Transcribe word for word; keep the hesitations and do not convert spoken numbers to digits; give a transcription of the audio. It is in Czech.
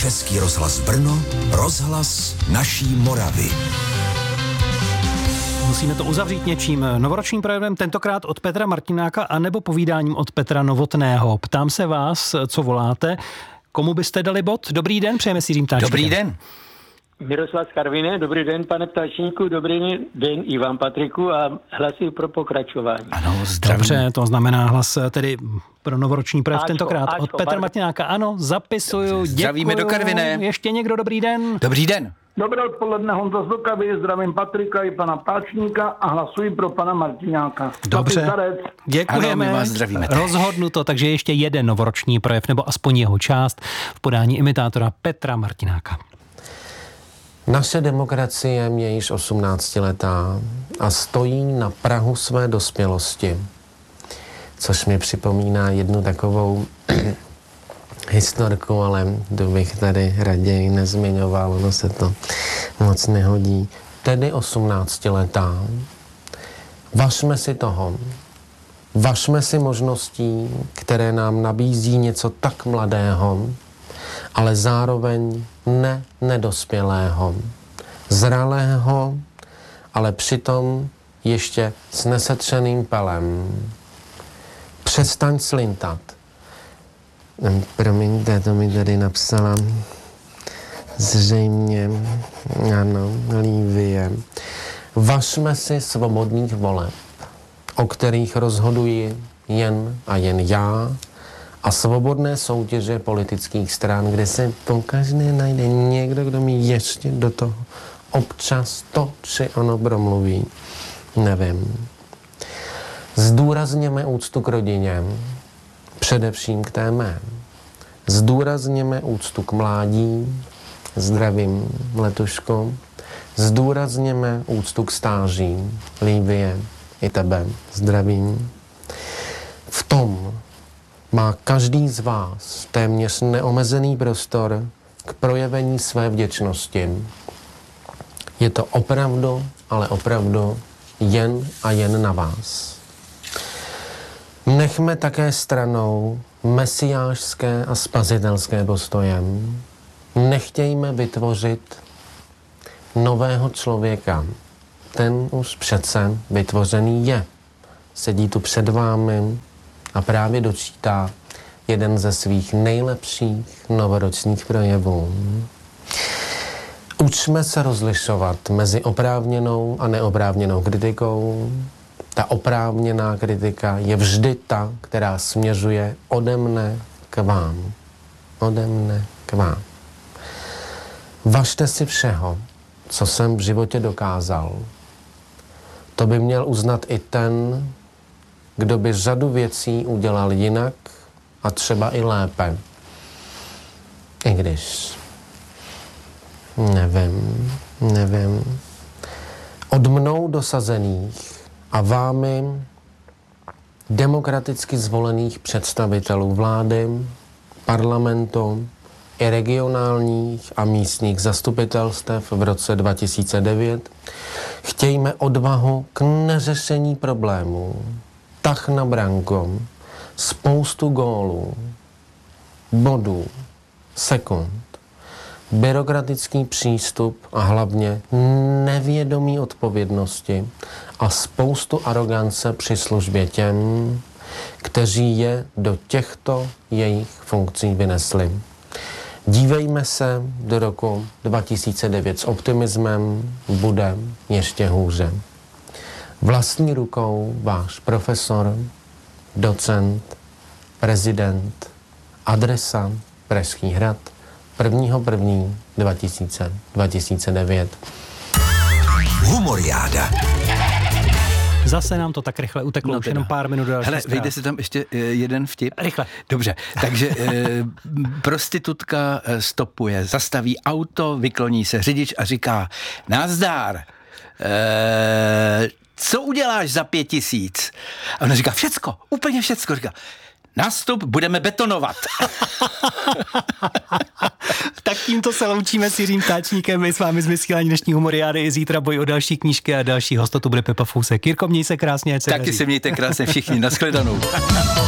Český rozhlas Brno, rozhlas naší Moravy. Musíme to uzavřít něčím novoročním projevem, tentokrát od Petra Martináka, anebo povídáním od Petra Novotného. Ptám se vás, co voláte, komu byste dali bod? Dobrý den, přejeme si Jiřím Ptáčníkem. Dobrý den. Miroslav z Karviné, dobrý den, pane Ptáčníku, dobrý den Ivan Patriku a hlasy pro pokračování. Ano, zdravím. Dobře, to znamená hlas tedy pro novoroční projev Áčko, tentokrát áčko, od Petra pardon. Martináka. Ano, zapisuju, Dobře, zdravíme děkuju. do Karviné. Ještě někdo, dobrý den? Dobrý den. Dobré odpoledne, Honza z Dokavy, zdravím Patrika i pana Ptáčníka a hlasuji pro pana Martináka. Dobře, Zapis děkujeme. Ano, my vás zdravíme. Rozhodnuto, takže ještě jeden novoroční projev, nebo aspoň jeho část v podání imitátora Petra Martináka. Naše demokracie je již osmnáctiletá a stojí na prahu své dospělosti, což mi připomíná jednu takovou historku, ale to bych tady raději nezmiňoval, ono se to moc nehodí. Tedy osmnáctiletá. Važme si toho. Važme si možností, které nám nabízí něco tak mladého, ale zároveň ne nedospělého, zralého, ale přitom ještě s nesetřeným pelem. Přestaň slintat. Promiňte, to mi tady napsala zřejmě, ano, Lívie. Važme si svobodných voleb, o kterých rozhoduji jen a jen já, a svobodné soutěže politických stran, kde se po každé najde někdo, kdo mi ještě do toho občas to či ono promluví. Nevím. Zdůrazněme úctu k rodině, především k té mé. Zdůrazněme úctu k mládí, zdravím Letuško. Zdůrazněme úctu k stáří, Lívie, i tebe, zdravím. V tom má každý z vás téměř neomezený prostor k projevení své vděčnosti. Je to opravdu, ale opravdu jen a jen na vás. Nechme také stranou mesiášské a spasitelské postoje. Nechtějme vytvořit nového člověka. Ten už přece vytvořený je. Sedí tu před vámi a právě dočítá jeden ze svých nejlepších novoročních projevů. Učme se rozlišovat mezi oprávněnou a neoprávněnou kritikou. Ta oprávněná kritika je vždy ta, která směřuje ode mne k vám. Ode mne k vám. Važte si všeho, co jsem v životě dokázal. To by měl uznat i ten, kdo by řadu věcí udělal jinak a třeba i lépe. I když... Nevím, nevím. Od mnou dosazených a vámi demokraticky zvolených představitelů vlády, parlamentu i regionálních a místních zastupitelstev v roce dva tisíce devět chtějme odvahu k neřešení problémů, tah na branku, spoustu gólů, bodů, sekund, byrokratický přístup a hlavně nevědomí odpovědnosti a spoustu arogance při službě těm, kteří je do těchto jejich funkcí vynesli. Dívejme se do roku dva tisíce devět s optimismem, bude ještě hůře. Vlastní rukou váš profesor, docent, prezident, adresa Pražský hrad, prvního prvního dva tisíce devět. Humoriáda. Zase nám to tak rychle uteklo, No už teda. jenom pár minut do další Hele, zprávy. vejde si tam ještě eh, jeden vtip. Rychle. Dobře, takže eh, prostitutka eh, stopuje, zastaví auto, vykloní se řidič a říká: nazdar, eh, co uděláš za pět tisíc? A ona říká: všecko, úplně všecko. Říká: nastup, budeme betonovat. Tak tímto se loučíme s Jiřím Ptáčníkem. My s vámi z vysílání dnešní humoriády. Zítra boj o další knížky a další hosta, tu bude Pepa Fousek. Jirko, měj se krásně. Taky se mějte krásně všichni. Nashledanou.